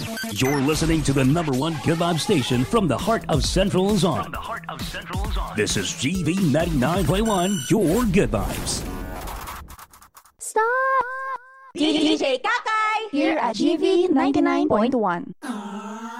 You're listening to the number one good vibe station from the heart of Central Luzon. This is GV 99.1, your good vibes. Stop! DJ Kakay here at GV 99.1.